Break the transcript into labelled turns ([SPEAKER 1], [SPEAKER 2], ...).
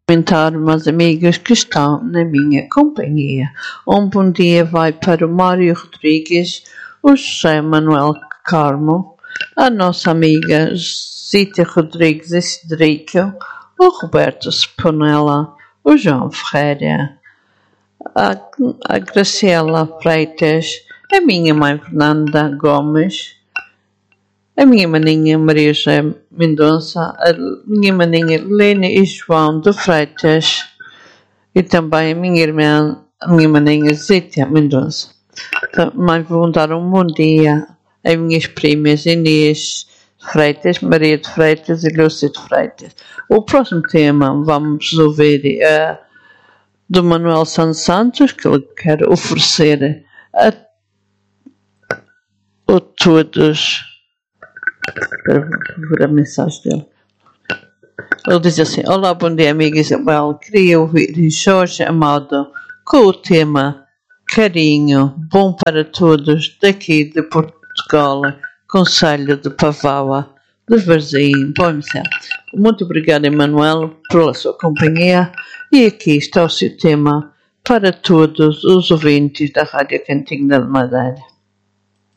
[SPEAKER 1] Comentar, meus amigos que estão na minha companhia. Um bom dia vai para o Mário Rodrigues, o José Manuel Carmo, a nossa amiga Zita Rodrigues e Cedrico, o Roberto Sponella, o João Ferreira, a Graciela Freitas, a minha mãe Fernanda Gomes, a minha maninha Maria José Mendonça, a minha maninha Helena e João de Freitas e também a minha irmã, a minha maninha Zita Mendonça. Também vou dar um bom dia às minhas primas Inês de Freitas, Maria de Freitas e Lúcia de Freitas. O próximo tema vamos ouvir do Manuel Santos, que ele quer oferecer a todos. Ver a mensagem dele. Ele diz assim: olá, bom dia, amiga Isabel. Queria ouvir Jorge Amado com o tema Carinho, bom para todos, daqui de Portugal, Conselho de Pavão, de Varzim. Bom, muito obrigada, Emanuel, pela sua companhia. E aqui está o seu tema para todos os ouvintes da Rádio Cantinho da Madeira.